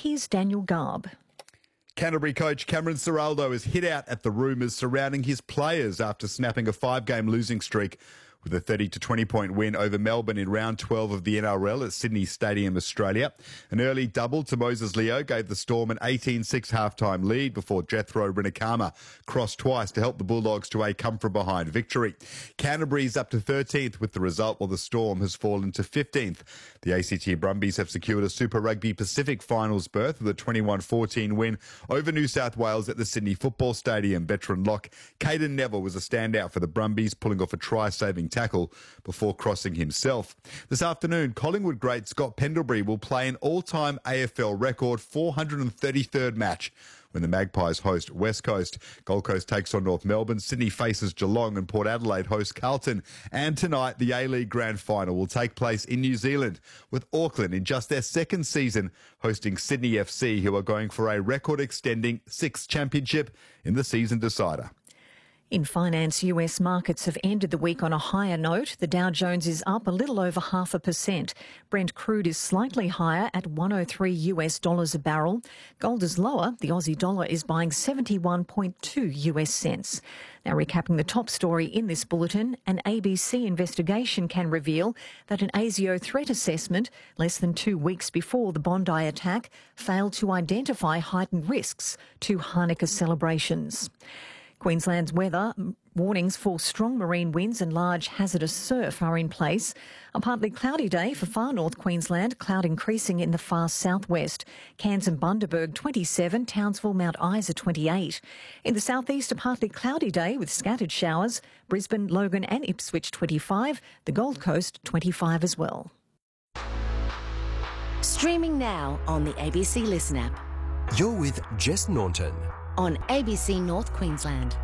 here's Daniel Garb. Canterbury coach Cameron Ciraldo is hit out at the rumours surrounding his players after snapping a 5-game losing streak with a 30-20 point win over Melbourne in round 12 of the NRL at Sydney Stadium, Australia. An early double to Moses Leo gave the Storm an 18-6 halftime lead before Jethro Rinikama crossed twice to help the Bulldogs to a come-from-behind victory. Canterbury's up to 13th with the result, while the Storm has fallen to 15th. The ACT Brumbies have secured a Super Rugby Pacific finals berth with a 21-14 win over New South Wales at the Sydney Football Stadium. Veteran lock Caden Neville was a standout for the Brumbies, pulling off a try-saving tackle before crossing himself. This afternoon, Collingwood great Scott Pendlebury will play an all-time AFL record 433rd match when the Magpies host West Coast. Gold Coast takes on North Melbourne, Sydney faces Geelong, and Port Adelaide hosts Carlton. And tonight, the A-League Grand Final will take place in New Zealand, with Auckland in just their second season hosting Sydney FC, who are going for a record-extending 6th championship in the season decider. In finance, US markets have ended the week on a higher note. The Dow Jones is up a little over 0.5%. Brent crude is slightly higher at $103 a barrel. Gold is lower. The Aussie dollar is buying 71.2 US cents. Now, recapping the top story in this bulletin, an ABC investigation can reveal that an ASIO threat assessment less than 2 weeks before the Bondi attack failed to identify heightened risks to Hanukkah celebrations. Queensland's weather warnings for strong marine winds and large hazardous surf are in place. A partly cloudy day for far north Queensland, cloud increasing in the far southwest. Cairns and Bundaberg 27, Townsville, Mount Isa 28. In the southeast, a partly cloudy day with scattered showers. Brisbane, Logan and Ipswich 25, the Gold Coast 25 as well. Streaming now on the ABC Listen app. You're with Jess Norton on ABC North Queensland.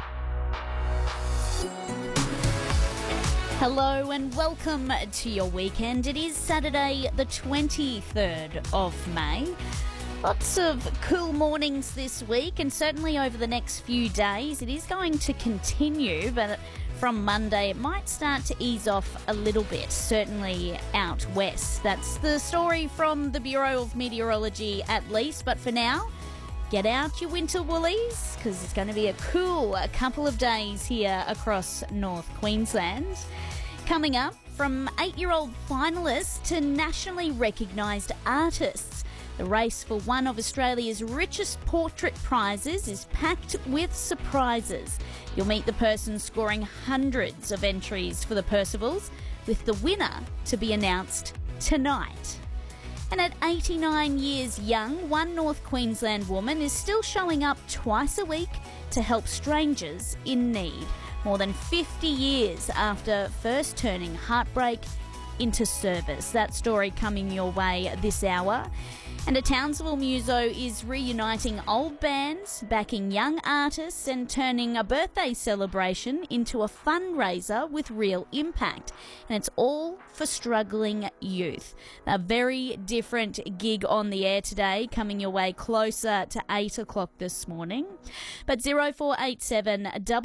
Hello and welcome to your weekend. It is Saturday the 23rd of May. Lots of cool mornings this week, and certainly over the next few days it is going to continue, but from Monday it might start to ease off a little bit, certainly out west. That's the story from the Bureau of Meteorology at least, but for now, get out your winter woolies because it's going to be a cool couple of days here across North Queensland. Coming up, from 8-year-old finalists to nationally recognised artists, the race for one of Australia's richest portrait prizes is packed with surprises. You'll meet the person scoring hundreds of entries for the Percivals, with the winner to be announced tonight. And at 89 years young, one North Queensland woman is still showing up twice a week to help strangers in need, more than 50 years after first turning heartbreak into service. That story coming your way this hour. And a Townsville muso is reuniting old bands, backing young artists and turning a birthday celebration into a fundraiser with real impact. And it's all for struggling youth. A very different gig on the air today, coming your way closer to 8 o'clock this morning. But 0487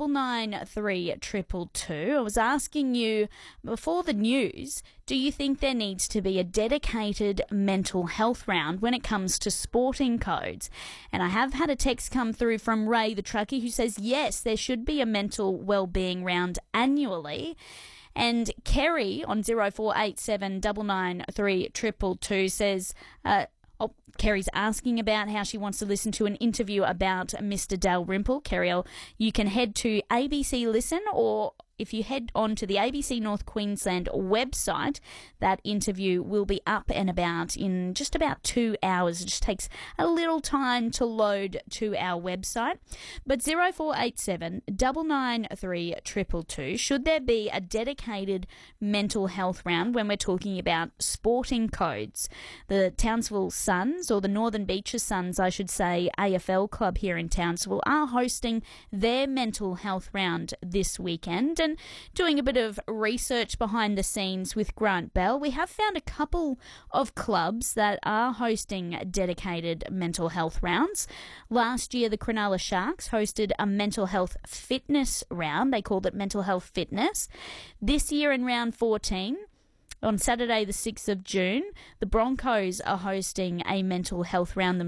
993 222. I was asking you before the news, do you think there needs to be a dedicated mental health round when it comes to sporting codes? And I have had a text come through from Ray the truckie who says, yes, there should be a mental wellbeing round annually. And Kerry on 0487 993 222 says, Kerry's asking about how she wants to listen to an interview about Mr. Dalrymple. Kerry, you can head to ABC Listen, or if you head on to the ABC North Queensland website, that interview will be up and about in just about 2 hours. It just takes a little time to load to our website. But 0487 993 222, should there be a dedicated mental health round when we're talking about sporting codes? The Townsville Suns, or the Northern Beaches Suns, I should say, AFL club here in Townsville, are hosting their mental health round this weekend. And doing a bit of research behind the scenes with Grant Bell, we have found a couple of clubs that are hosting dedicated mental health rounds. Last year, the Cronulla Sharks hosted a mental health fitness round. They called it Mental Health Fitness. This year in round 14, on Saturday the 6th of June, the Broncos are hosting a mental health round